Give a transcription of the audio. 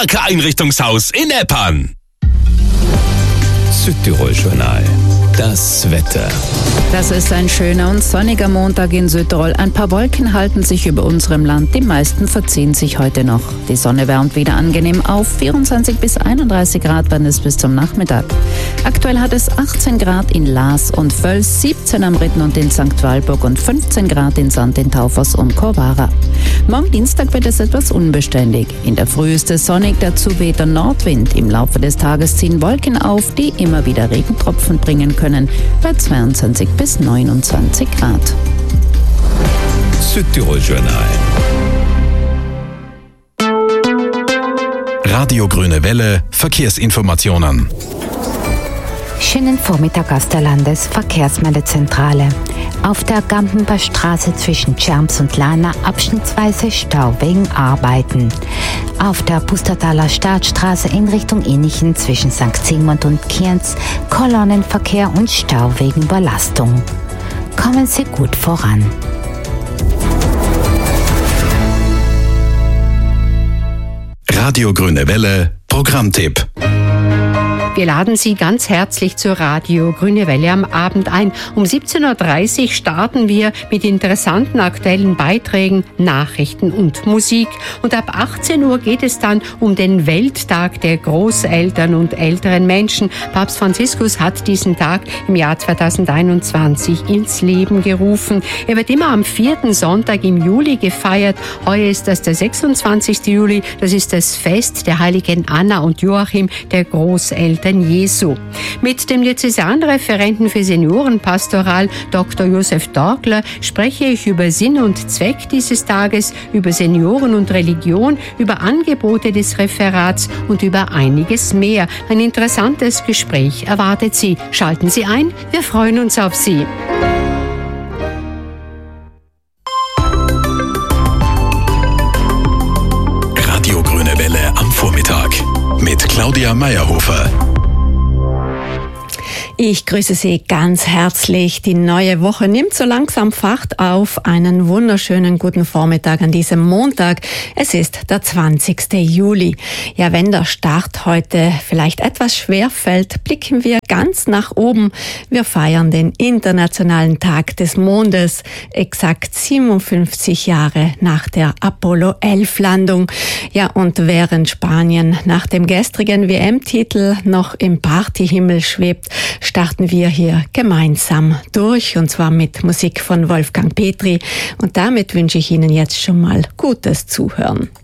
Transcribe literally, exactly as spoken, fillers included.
Marke-Einrichtungshaus in Eppern. Südtirol-Journal. Das Wetter. Das ist ein schöner und sonniger Montag in Südtirol. Ein paar Wolken halten sich über unserem Land. Die meisten verziehen sich heute noch. Die Sonne wärmt wieder angenehm auf. vierundzwanzig bis einunddreißig Grad werden es bis zum Nachmittag. Aktuell hat es achtzehn Grad in Laas und Völs, siebzehn am Ritten und in Sankt Walburg und fünfzehn Grad in Sand in Taufers und Chorwara. Morgen Dienstag wird es etwas unbeständig. In der Früh ist es sonnig, dazu weht der Nordwind. Im Laufe des Tages ziehen Wolken auf, die immer wieder Regentropfen bringen können, bei zweiundzwanzig bis neunundzwanzig Grad. Südtirol-Journal. Radio Grüne Welle, Verkehrsinformationen. Schönen Vormittag aus der Landesverkehrsmeldezentrale. Auf der Gampenber Straße zwischen Scherms und Lana abschnittsweise Stau wegen Arbeiten. Auf der Pustertaler Startstraße in Richtung Innichen zwischen Sankt Sigmund und Kienz Kolonnenverkehr und Stau wegen Überlastung. Kommen Sie gut voran. Radio Grüne Welle, Programmtipp. Wir laden Sie ganz herzlich zur Radio Grüne Welle am Abend ein. Um siebzehn Uhr dreißig starten wir mit interessanten aktuellen Beiträgen, Nachrichten und Musik. Und ab achtzehn Uhr geht es dann um den Welttag der Großeltern und älteren Menschen. Papst Franziskus hat diesen Tag im Jahr zweitausendeinundzwanzig ins Leben gerufen. Er wird immer am vierten Sonntag im Juli gefeiert. Heuer ist das der sechsundzwanzigste Juli. Das ist das Fest der heiligen Anna und Joachim, der Großeltern Jesu. Mit dem Diözesanreferenten für Seniorenpastoral Doktor Josef Dorkler spreche ich über Sinn und Zweck dieses Tages, über Senioren und Religion, über Angebote des Referats und über einiges mehr. Ein interessantes Gespräch erwartet Sie. Schalten Sie ein, wir freuen uns auf Sie. Radio Grüne Welle am Vormittag mit Claudia Meyerhofer. Ich grüße Sie ganz herzlich. Die neue Woche nimmt so langsam Fahrt auf. Einen wunderschönen guten Vormittag an diesem Montag. Es ist der zwanzigste Juli. Ja, wenn der Start heute vielleicht etwas schwer fällt, blicken wir ganz nach oben. Wir feiern den Internationalen Tag des Mondes, exakt siebenundfünfzig Jahre nach der Apollo elf Landung. Ja, und während Spanien nach dem gestrigen W M-Titel noch im Partyhimmel schwebt, starten wir hier gemeinsam durch, und zwar mit Musik von Wolfgang Petri. Und damit wünsche ich Ihnen jetzt schon mal gutes Zuhören.